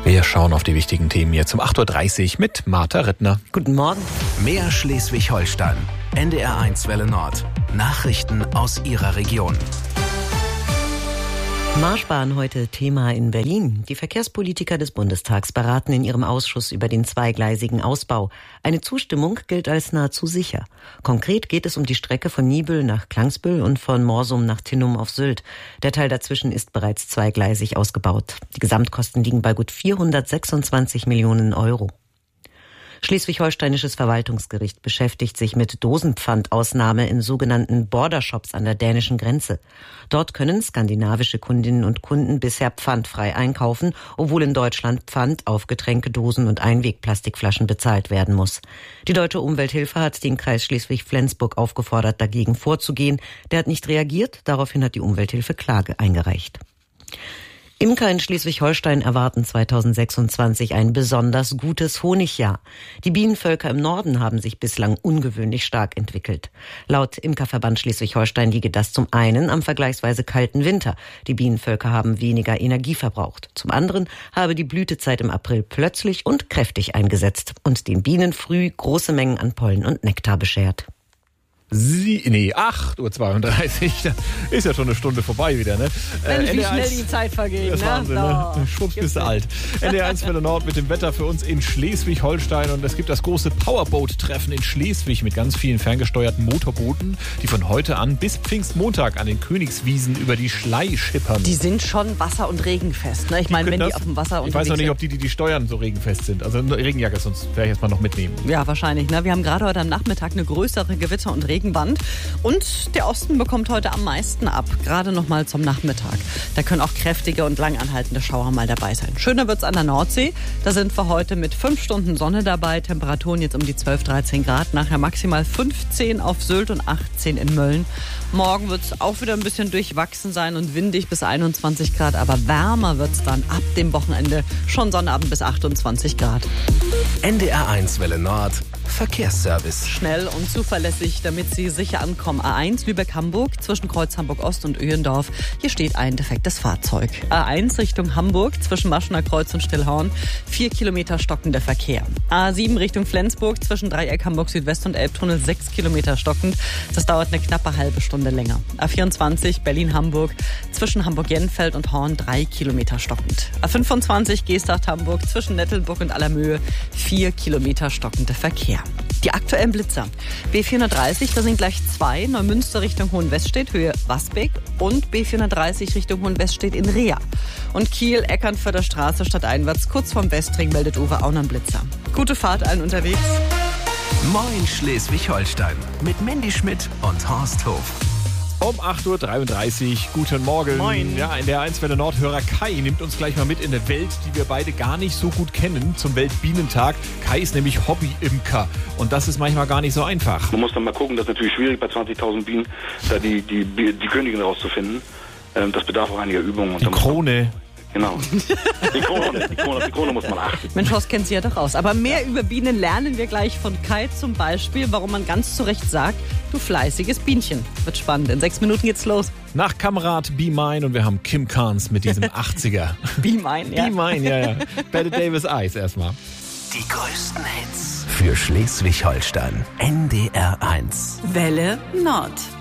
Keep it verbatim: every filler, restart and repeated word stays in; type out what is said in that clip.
Wir schauen auf die wichtigen Themen jetzt um acht Uhr dreißig mit Martha Rittner. Guten Morgen. Mehr Schleswig-Holstein. N D R eins Welle Nord. Nachrichten aus Ihrer Region. Marschbahn heute Thema in Berlin. Die Verkehrspolitiker des Bundestags beraten in ihrem Ausschuss über den zweigleisigen Ausbau. Eine Zustimmung gilt als nahezu sicher. Konkret geht es um die Strecke von Niebüll nach Klangsbüll und von Morsum nach Tinnum auf Sylt. Der Teil dazwischen ist bereits zweigleisig ausgebaut. Die Gesamtkosten liegen bei gut vierhundertsechsundzwanzig Millionen Euro. Schleswig-Holsteinisches Verwaltungsgericht beschäftigt sich mit Dosenpfandausnahme in sogenannten Bordershops an der dänischen Grenze. Dort können skandinavische Kundinnen und Kunden bisher pfandfrei einkaufen, obwohl in Deutschland Pfand auf Getränkedosen und Einwegplastikflaschen bezahlt werden muss. Die Deutsche Umwelthilfe hat den Kreis Schleswig-Flensburg aufgefordert, dagegen vorzugehen. Der hat nicht reagiert, daraufhin hat die Umwelthilfe Klage eingereicht. Imker in Schleswig-Holstein erwarten zweitausendsechsundzwanzig ein besonders gutes Honigjahr. Die Bienenvölker im Norden haben sich bislang ungewöhnlich stark entwickelt. Laut Imkerverband Schleswig-Holstein liege das zum einen am vergleichsweise kalten Winter. Die Bienenvölker haben weniger Energie verbraucht. Zum anderen habe die Blütezeit im April plötzlich und kräftig eingesetzt und den Bienen früh große Mengen an Pollen und Nektar beschert. Sie, nee, acht Uhr zweiunddreißig, da ist ja schon eine Stunde vorbei wieder, ne? Mensch, wie schnell die Zeit vergeht, das ne? Wahnsinn, ne? Oh, Schwupps bist du alt. N D R eins Welle Nord mit dem Wetter für uns in Schleswig-Holstein und es gibt das große Powerboat-Treffen in Schleswig mit ganz vielen ferngesteuerten Motorbooten, die von heute an bis Pfingstmontag an den Königswiesen über die Schlei schippern. Die sind schon wasser- und regenfest, ne? Ich meine, wenn das, die auf dem Wasser Ich unterwegs weiß noch nicht, sind. ob die, die die steuern, so regenfest sind. Also eine Regenjacke, sonst werde ich jetzt mal noch mitnehmen. Ja, wahrscheinlich, ne? Wir haben gerade heute am Nachmittag eine größere Gewitter- und Regenwand. Und der Osten bekommt heute am meisten ab, gerade noch mal zum Nachmittag. Da können auch kräftige und langanhaltende Schauer mal dabei sein. Schöner wird's an der Nordsee. Da sind wir heute mit fünf Stunden Sonne dabei. Temperaturen jetzt um die zwölf, dreizehn Grad. Nachher maximal fünfzehn auf Sylt und achtzehn in Mölln. Morgen wird's auch wieder ein bisschen durchwachsen sein und windig bis einundzwanzig Grad. Aber wärmer wird's dann ab dem Wochenende. Schon Sonnabend bis achtundzwanzig Grad. N D R eins Welle Nord. Verkehrsservice. Schnell und zuverlässig, damit Sie sicher ankommen. A eins Lübeck-Hamburg zwischen Kreuz Hamburg-Ost und Öhendorf. Hier steht ein defektes Fahrzeug. A eins Richtung Hamburg zwischen Maschener Kreuz und Stillhorn. Vier Kilometer stockender Verkehr. A sieben Richtung Flensburg zwischen Dreieck Hamburg Südwest und Elbtunnel. Sechs Kilometer stockend. Das dauert eine knappe halbe Stunde länger. A vierundzwanzig Berlin-Hamburg zwischen Hamburg-Jenfeld und Horn. Drei Kilometer stockend. A fünfundzwanzig Geesthacht-Hamburg zwischen Nettelburg und Allermöhe. Vier Kilometer stockender Verkehr. Die aktuellen Blitzer. B vierhundertdreißig, da sind gleich zwei. Neumünster Richtung Hohenweststedt, Höhe Wasbeck. Und B vierhundertdreißig Richtung Hohenweststedt in Rea. Und Kiel, Eckernförder Straße stadteinwärts, kurz vorm Westring, meldet Uwe auch noch einen Blitzer. Gute Fahrt allen unterwegs. Moin Schleswig-Holstein. Mit Mandy Schmidt und Horst Hof. Um acht Uhr dreiunddreißig, guten Morgen. Moin. Ja, in der eins Welle Nordhörer Kai nimmt uns gleich mal mit in eine Welt, die wir beide gar nicht so gut kennen, zum Weltbienentag. Kai ist nämlich Hobby-Imker und das ist manchmal gar nicht so einfach. Man muss dann mal gucken, das ist natürlich schwierig bei zwanzigtausend Bienen, da die, die, die Königin rauszufinden. Ähm, das bedarf auch einiger Übungen. Und Die Krone. Genau. Die Krone, die Krone, die Krone muss man achten. Mensch, Horst kennt sie ja doch aus. Aber mehr über Bienen lernen wir gleich von Kai zum Beispiel, warum man ganz zu Recht sagt, du fleißiges Bienchen. Wird spannend. In sechs Minuten geht's los. Nach Kamerad Be Mine und wir haben Kim Carnes mit diesem achtziger. Be Mine, ja. Be Mine, ja, ja. Bette Davis Eyes erstmal. Die größten Hits für Schleswig-Holstein. N D R eins. Welle Nord.